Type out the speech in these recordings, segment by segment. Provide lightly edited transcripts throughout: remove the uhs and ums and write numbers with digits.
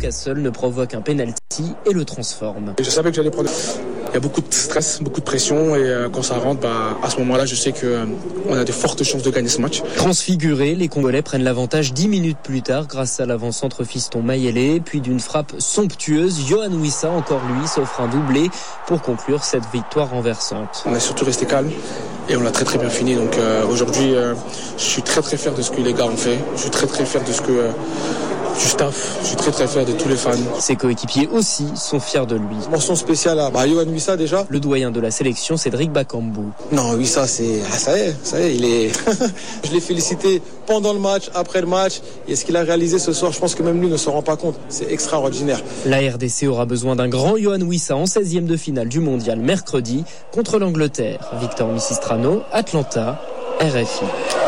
Newcastle ne provoque un penalty et le transforme. Je savais que j'allais prendre. Il y a beaucoup de stress, beaucoup de pression et quand ça rentre, à ce moment-là, je sais qu'on a de fortes chances de gagner ce match. Transfigurés, les Congolais prennent l'avantage 10 minutes plus tard grâce à l'avant-centre fiston Mayele, puis d'une frappe somptueuse, Yohan Wissa, encore lui, s'offre un doublé pour conclure cette victoire renversante. On est surtout resté calme et on l'a très très bien fini. Donc aujourd'hui, je suis très très fier de ce que les gars ont fait. Je suis très très fier de ce que du staff. Je suis très très fier de tous les fans. Ses coéquipiers aussi sont fiers de lui. Mention spéciale à Yohan Wissa déjà. Le doyen de la sélection, Cédric Bakambu. Non, Wissa, ça y est, il est. Je l'ai félicité pendant le match, après le match. Et ce qu'il a réalisé ce soir, je pense que même lui ne se rend pas compte. C'est extraordinaire. La RDC aura besoin d'un grand Yohan Wissa en 16e de finale du mondial mercredi contre l'Angleterre. Victor Missistrano, Atlanta, RFI.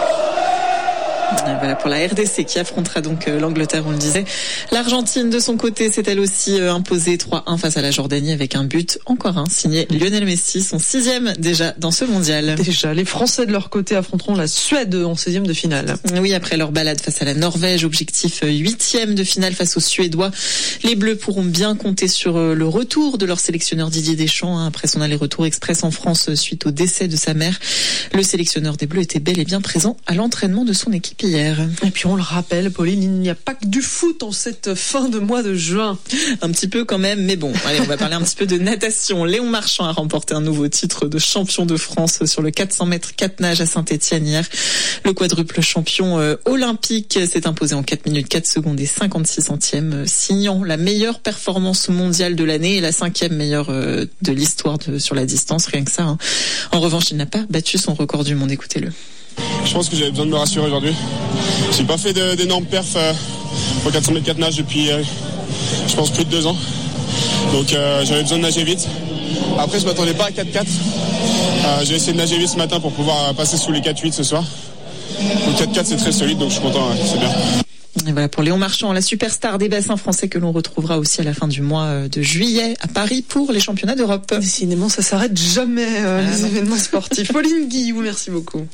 Voilà pour la RDC qui affrontera donc l'Angleterre, on le disait. L'Argentine, de son côté, s'est elle aussi imposée 3-1 face à la Jordanie avec un but, encore un, signé Lionel Messi, son 6e déjà dans ce mondial. Déjà, les Français de leur côté affronteront la Suède en 16e de finale. Oui, après leur balade face à la Norvège, objectif 8e de finale face aux Suédois. Les Bleus pourront bien compter sur le retour de leur sélectionneur Didier Deschamps après son aller-retour express en France suite au décès de sa mère. Le sélectionneur des Bleus était bel et bien présent à l'entraînement de son équipe hier. Et puis on le rappelle, Pauline, il n'y a pas que du foot en cette fin de mois de juin. Un petit peu quand même, mais bon, allez, on va parler un petit peu de natation. Léon Marchand a remporté un nouveau titre de champion de France sur le 400 mètres 4 nages à Saint-Étienne hier. Le quadruple champion olympique s'est imposé en 4 minutes 4 secondes et 56 centièmes, signant la meilleure performance mondiale de l'année et la 5e meilleure de l'histoire sur la distance, rien que ça. Hein. En revanche, il n'a pas battu son record du monde, écoutez-le. Je pense que j'avais besoin de me rassurer aujourd'hui. J'ai pas fait d'énormes perfs au 400 mètres 4 nages depuis, je pense, plus de 2 ans. Donc j'avais besoin de nager vite. Après, je m'attendais pas à 4-4. J'ai essayé de nager vite ce matin pour pouvoir passer sous les 4-8 ce soir. Le 4-4, c'est très solide, donc je suis content, ouais, c'est bien. Et voilà pour Léon Marchand, la superstar des bassins français que l'on retrouvera aussi à la fin du mois de juillet à Paris pour les championnats d'Europe. Décidément, ça s'arrête jamais, les événements sportifs. Pauline Guillou, merci beaucoup.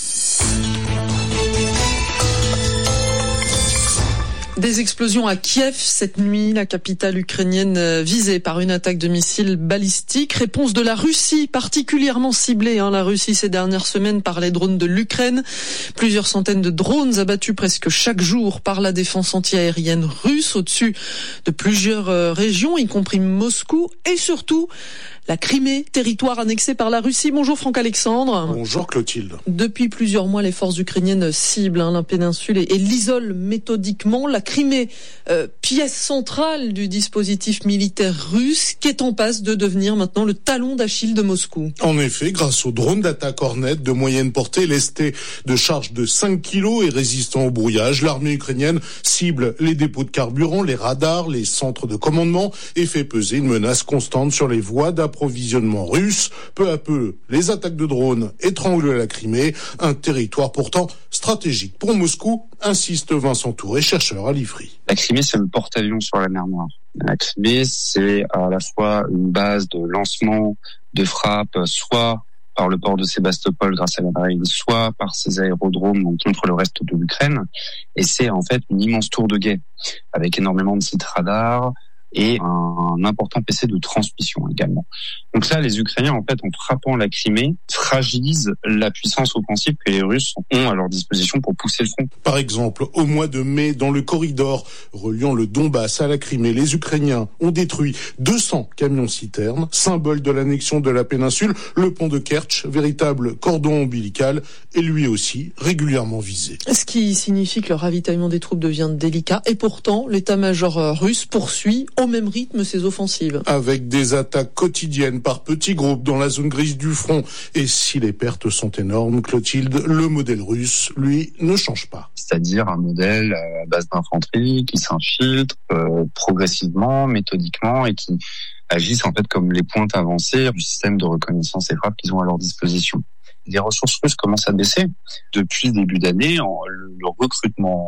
Des explosions à Kiev cette nuit, la capitale ukrainienne visée par une attaque de missiles balistiques. Réponse de la Russie, particulièrement ciblée, la Russie ces dernières semaines par les drones de l'Ukraine. Plusieurs centaines de drones abattus presque chaque jour par la défense antiaérienne russe au-dessus de plusieurs régions, y compris Moscou et surtout la Crimée, territoire annexé par la Russie. Bonjour Franck-Alexandre. Bonjour Clotilde. Depuis plusieurs mois, les forces ukrainiennes ciblent la péninsule et l'isolent méthodiquement. La Crimée, pièce centrale du dispositif militaire russe, qui est en passe de devenir maintenant le talon d'Achille de Moscou. En effet, grâce aux drones d'attaque Hornet de moyenne portée, lestés de charge de 5 kilos et résistants au brouillage, l'armée ukrainienne cible les dépôts de carburant, les radars, les centres de commandement et fait peser une menace constante sur les voies d'approvisionnement russe. Peu à peu, les attaques de drones étranglent la Crimée, un territoire pourtant stratégique pour Moscou, insiste Vincent Touré, chercheur à l'IFRI. La Crimée, c'est le porte-avions sur la mer Noire. La Crimée, c'est à la fois une base de lancement, de frappe, soit par le port de Sébastopol grâce à la marine, soit par ses aérodromes contre le reste de l'Ukraine. Et c'est en fait une immense tour de guet, avec énormément de sites radars, et un important PC de transmission également. Donc là, les Ukrainiens, en fait, en frappant la Crimée, fragilisent la puissance offensive que les Russes ont à leur disposition pour pousser le front. Par exemple, au mois de mai, dans le corridor reliant le Donbass à la Crimée, les Ukrainiens ont détruit 200 camions-citernes, symbole de l'annexion de la péninsule. Le pont de Kerch, véritable cordon ombilical, est lui aussi régulièrement visé. Ce qui signifie que le ravitaillement des troupes devient délicat. Et pourtant, l'état-major russe poursuit au même rythme ses offensives. Avec des attaques quotidiennes par petits groupes dans la zone grise du front. Et si les pertes sont énormes, Clotilde, le modèle russe, lui, ne change pas. C'est-à-dire un modèle à base d'infanterie qui s'infiltre progressivement, méthodiquement et qui agissent en fait comme les pointes avancées du système de reconnaissance et frappe qu'ils ont à leur disposition. Les ressources russes commencent à baisser. Depuis le début d'année, le recrutement